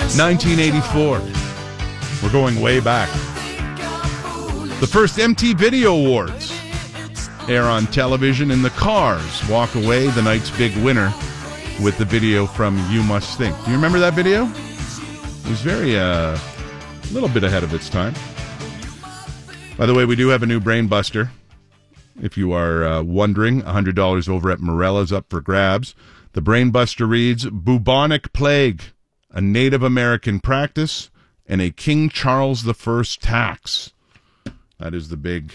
1984. We're going way back. The first MTV Video Awards air on television, and the Cars walk away, the night's big winner, with the video from You Must Think. Do you remember that video? It was very, a little bit ahead of its time. By the way, we do have a new Brain Buster. If you are wondering, $100 over at Morella's up for grabs. The Brain Buster reads, bubonic plague, a Native American practice, and a King Charles I tax. That is the big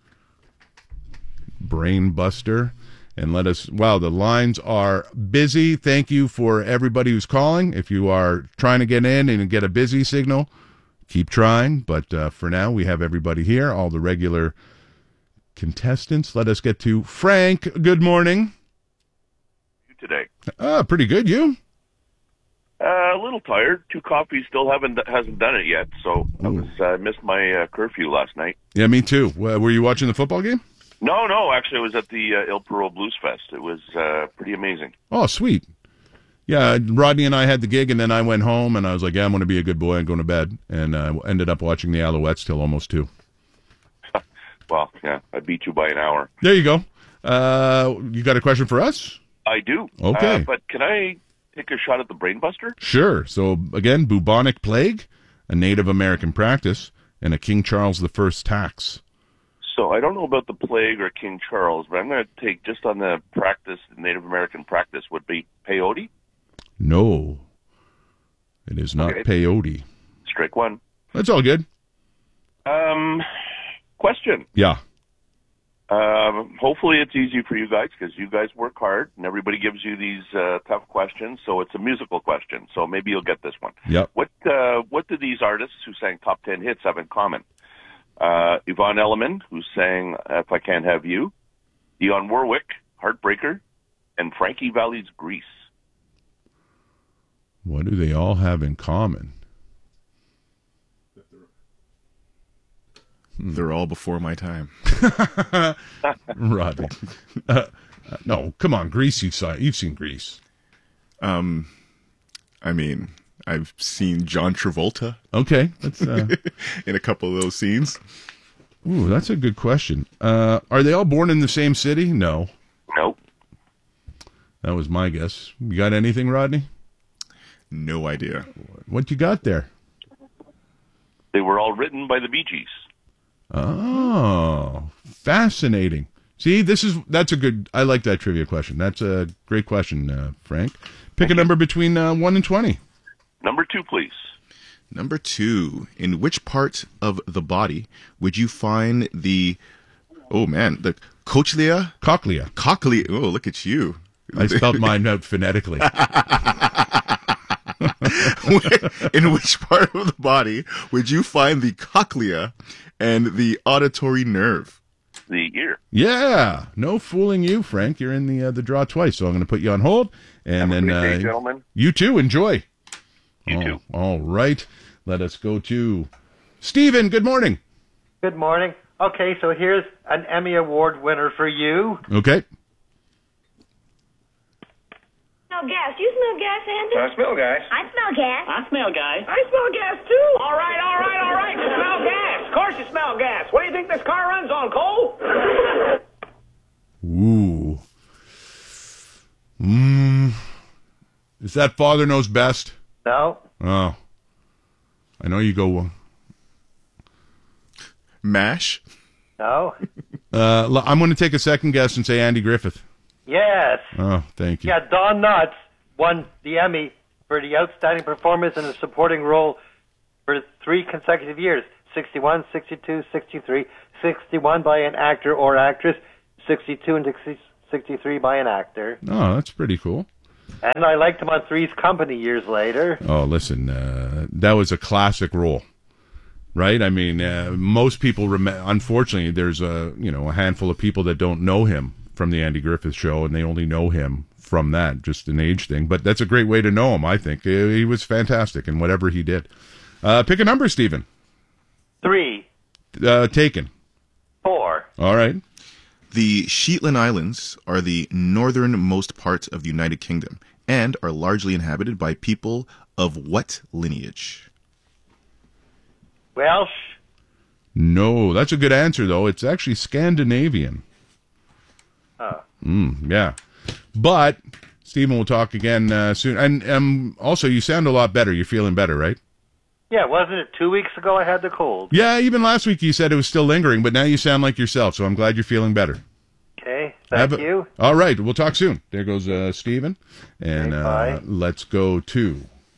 Brain Buster. And let us, wow, the lines are busy. Thank you for everybody who's calling. If you are trying to get in and get a busy signal, keep trying. But for now, we have everybody here, all the regular contestants. Let us get to Frank. Good morning. You today? Pretty good. You? A little tired. 2 coffees still hasn't done it yet. So I missed my curfew last night. Yeah, me too. Were you watching the football game? No. Actually, I was at the Il Perot Blues Fest. It was pretty amazing. Oh, sweet. Yeah, Rodney and I had the gig, and then I went home, and I was like, yeah, I'm going to be a good boy and go to bed. And I ended up watching the Alouettes till almost 2. Well, yeah, I beat you by an hour. There you go. You got a question for us? I do. Okay. But can I take a shot at the Brain Buster? Sure. So, again, bubonic plague, a Native American practice, and a King Charles I tax. So I don't know about the plague or King Charles, but I'm going to take just on the practice, Native American practice, would be peyote? No. It is not peyote. Strike one. That's all good. Question. Yeah. Hopefully it's easy for you guys because you guys work hard and everybody gives you these tough questions. So it's a musical question. So maybe you'll get this one. Yep. What do these artists who sang top 10 hits have in common? Yvonne Elliman, who sang If I Can't Have You, Dionne Warwick, Heartbreaker, and Frankie Valli's Grease. What do they all have in common? They're all before my time. Rodney. No, come on, Grease. You've seen Grease. I mean, I've seen John Travolta. Okay, that's in a couple of those scenes. Ooh, that's a good question. Are they all born in the same city? No. Nope. That was my guess. You got anything, Rodney? No idea. What you got there? They were all written by the Bee Gees. Oh, fascinating. See, that's a good, I like that trivia question. That's a great question, Frank. Pick a number between 1 and 20. Number 2, please. Number 2. In which part of the body would you find the cochlea? Cochlea. Cochlea. Oh, look at you. I spelled mine out phonetically. In which part of the body would you find the cochlea and the auditory nerve? The ear. Yeah. No fooling you, Frank. You're in the draw twice, so I'm going to put you on hold. And Have a then great day, gentlemen. You too. Enjoy. You too. All right. Let us go to Stephen. Good morning. Good morning. Okay, so here's an Emmy Award winner for you. Okay. Smell gas. You smell gas, Andy? I smell gas. I smell gas. I smell gas. I smell gas, too. All right. You smell gas. Of course you smell gas. What do you think this car runs on, coal? Ooh. Is that Father Knows Best? No. Oh. I know you go. MASH? No. I'm going to take a second guess and say Andy Griffith. Yes. Oh, thank you. Yeah, Don Knotts won the Emmy for the outstanding performance in a supporting role for 3 consecutive years. 61, 62, 63, 61 by an actor or actress, 62 and 63 by an actor. Oh, that's pretty cool. And I liked him on Three's Company years later. Oh, listen, that was a classic role, right? I mean, most people unfortunately, there's a handful of people that don't know him from the Andy Griffith Show, and they only know him from that, just an age thing. But that's a great way to know him, I think. He was fantastic in whatever he did. Pick a number, Stephen. 3. Taken. 4. All right. The Shetland Islands are the northernmost part of the United Kingdom and are largely inhabited by people of what lineage? Welsh. No, that's a good answer, though. It's actually Scandinavian. Oh. Yeah. But Stephen will talk again soon. And also, you sound a lot better. You're feeling better, right? Yeah, wasn't it 2 weeks ago I had the cold? Yeah, even last week you said it was still lingering, but now you sound like yourself, so I'm glad you're feeling better. Okay, thank you. All right, we'll talk soon. There goes Stephen. And Okay, bye. Let's go to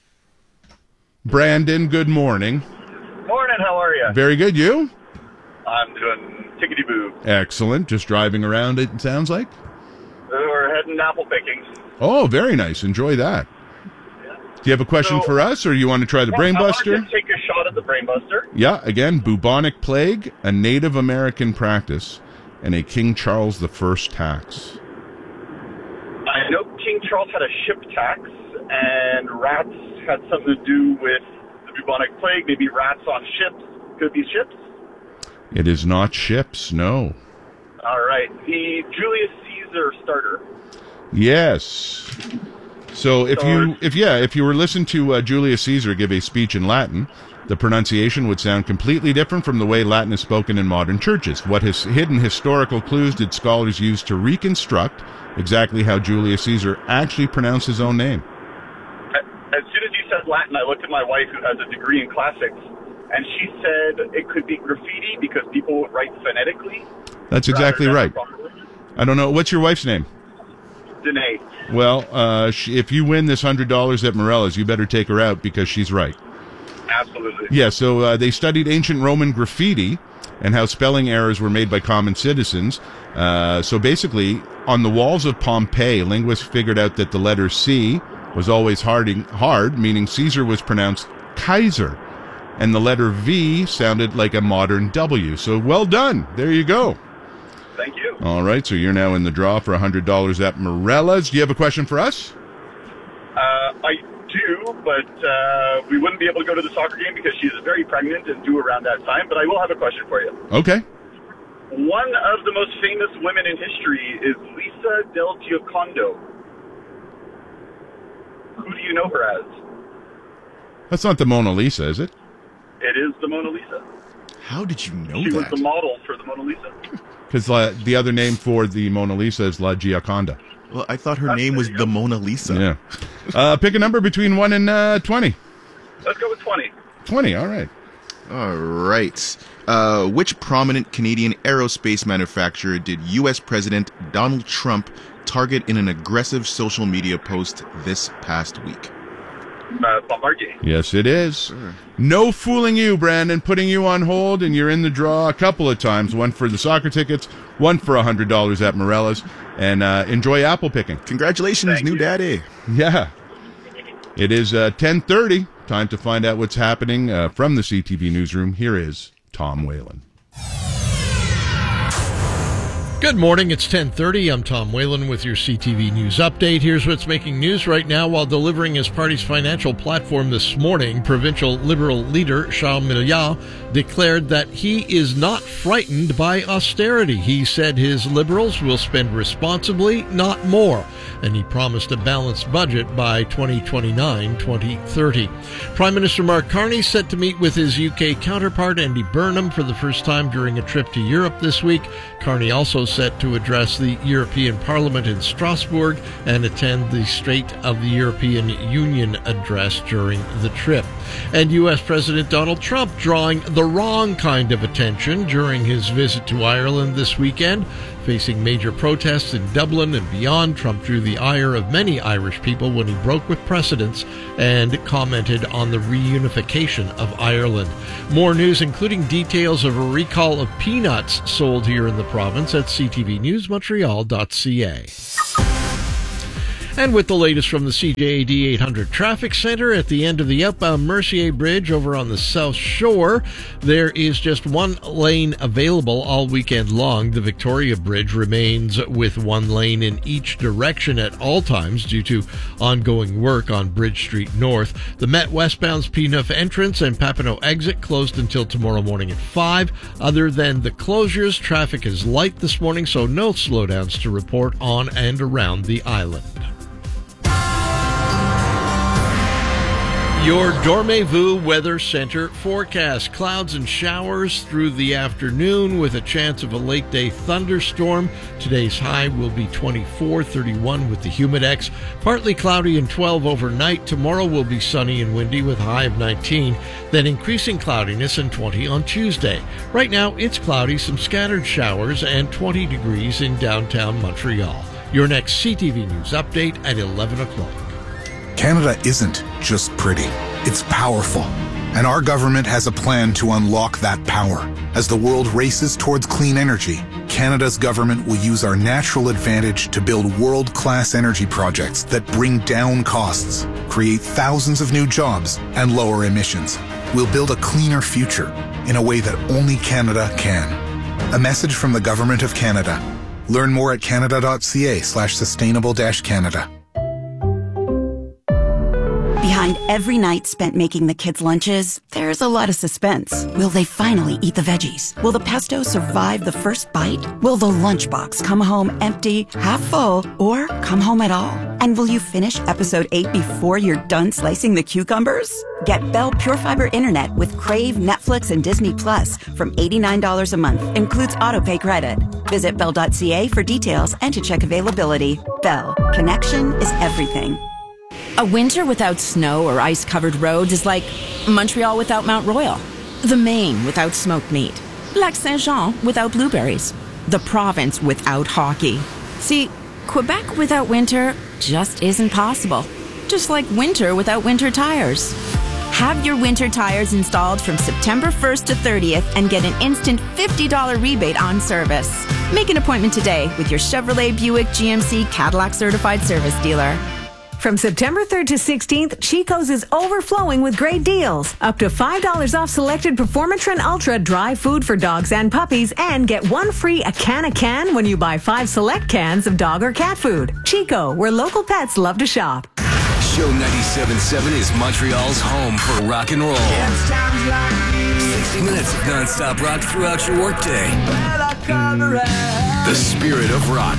Brandon. Good morning. Morning, how are you? Very good. You? I'm doing tickety-boo. Excellent. Just driving around, it sounds like? We're heading apple picking. Oh, very nice. Enjoy that. Do you have a question for us, or you want to try the Brain I Buster? want to take a shot at the Brain Buster. Yeah, again, bubonic plague, a Native American practice, and a King Charles I tax. I know King Charles had a ship tax, and rats had something to do with the bubonic plague. Maybe rats on ships. Could it be ships? It is not ships, no. All right. The Julius Caesar starter. Yes. So if you were listening to Julius Caesar give a speech in Latin, the pronunciation would sound completely different from the way Latin is spoken in modern churches. What hidden historical clues did scholars use to reconstruct exactly how Julius Caesar actually pronounced his own name? As soon as you said Latin, I looked at my wife, who has a degree in classics, and she said it could be graffiti because people would write phonetically. That's exactly right. I don't know. What's your wife's name? Danae. Well, if you win this $100 at Morella's, you better take her out because she's right. Absolutely. Yeah, so they studied ancient Roman graffiti and how spelling errors were made by common citizens. So basically, on the walls of Pompeii, linguists figured out that the letter C was always hard, meaning Caesar was pronounced Kaiser, and the letter V sounded like a modern W. So well done. There you go. Thank you. All right, so you're now in the draw for $100 at Morella's. Do you have a question for us? I do, but we wouldn't be able to go to the soccer game because she's very pregnant and due around that time, but I will have a question for you. Okay. One of the most famous women in history is Lisa Del Giocondo. Who do you know her as? That's not the Mona Lisa, is it? It is the Mona Lisa. How did you know She was that? the model for the Mona Lisa. Because the other name for the Mona Lisa is La Gioconda. Well, I thought her name was the Mona Lisa. Yeah. Pick a number between 1 and 20. Let's go with 20. 20, all right. All right. Which prominent Canadian aerospace manufacturer did U.S. President Donald Trump target in an aggressive social media post this past week? Bombardier. Yes, it is. No fooling you, Brandon. Putting you on hold, and you're in the draw a couple of times. One for the soccer tickets, one for $100 at Morella's. And enjoy apple picking. Congratulations, new daddy. Yeah. It is 10:30. Time to find out what's happening from the CTV newsroom. Here is Tom Whalen. Good morning, it's 10:30. I'm Tom Whalen with your CTV News Update. Here's what's making news right now. While delivering his party's financial platform this morning, provincial Liberal leader Charles Milliard declared that he is not frightened by austerity. He said his Liberals will spend responsibly, not more, and he promised a balanced budget by 2029-2030. Prime Minister Mark Carney set to meet with his UK counterpart Andy Burnham for the first time during a trip to Europe this week. Carney also set to address the European Parliament in Strasbourg and attend the State of the European Union address during the trip. And U.S. President Donald Trump drawing the wrong kind of attention during his visit to Ireland this weekend. Facing major protests in Dublin and beyond, Trump drew the ire of many Irish people when he broke with precedents and commented on the reunification of Ireland. More news, including details of a recall of peanuts sold here in the province at ctvnewsmontreal.ca. And with the latest from the CJAD 800 Traffic Center, at the end of the outbound Mercier Bridge over on the South Shore, there is just one lane available all weekend long. The Victoria Bridge remains with one lane in each direction at all times due to ongoing work on Bridge Street North. The Met westbound's Peanuff entrance and Papineau exit closed until tomorrow morning at 5. Other than the closures, traffic is light this morning, so no slowdowns to report on and around the island. Your Dormez-vous Weather Center forecast. Clouds and showers through the afternoon with a chance of a late-day thunderstorm. Today's high will be 24, 31 with the Humidex. Partly cloudy and 12 overnight. Tomorrow will be sunny and windy with a high of 19. Then increasing cloudiness and 20 on Tuesday. Right now, it's cloudy, some scattered showers, and 20 degrees in downtown Montreal. Your next CTV News update at 11 o'clock. Canada isn't just pretty, it's powerful. And our government has a plan to unlock that power. As the world races towards clean energy, Canada's government will use our natural advantage to build world-class energy projects that bring down costs, create thousands of new jobs, and lower emissions. We'll build a cleaner future in a way that only Canada can. A message from the Government of Canada. Learn more at canada.ca/sustainable-Canada. Behind every night spent making the kids' lunches, there's a lot of suspense. Will they finally eat the veggies? Will the pesto survive the first bite? Will the lunchbox come home empty, half full, or come home at all? And will you finish episode 8 before you're done slicing the cucumbers? Get Bell Pure Fiber Internet with Crave, Netflix, and Disney Plus from $89 a month. Includes autopay credit. Visit bell.ca for details and to check availability. Bell. Connection is everything. A winter without snow or ice-covered roads is like Montreal without Mount Royal, the Maine without smoked meat, Lac Saint-Jean without blueberries, the province without hockey. See, Quebec without winter just isn't possible. Just like winter without winter tires. Have your winter tires installed from September 1st to 30th and get an instant $50 rebate on service. Make an appointment today with your Chevrolet, Buick, GMC, Cadillac certified service dealer. From September 3rd to 16th, Chico's is overflowing with great deals. Up to $5 off selected Performatrin Ultra dry food for dogs and puppies, and get one free a can when you buy 5 select cans of dog or cat food. Chico, where local pets love to shop. Show 97.7 is Montreal's home for rock and roll. 60 minutes of non-stop rock throughout your workday. The spirit of rock.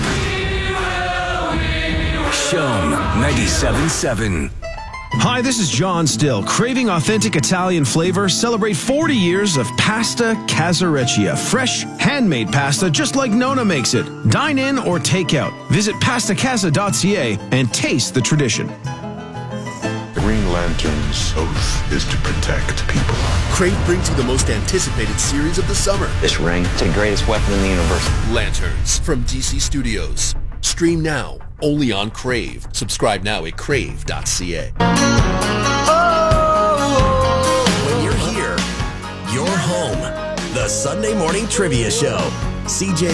Show 97.7. Hi, this is John Still. Craving authentic Italian flavor? Celebrate 40 years of Pasta Casareccia. Fresh, handmade pasta just like Nona makes it. Dine in or take out. Visit pastacasa.ca and taste the tradition. Green Lantern's oath is to protect people. Crave brings you the most anticipated series of the summer. This ring, it's the greatest weapon in the universe. Lanterns from DC Studios. Stream now, only on Crave. Subscribe now at crave.ca. When you're here, you're home. The Sunday Morning Trivia Show. CJ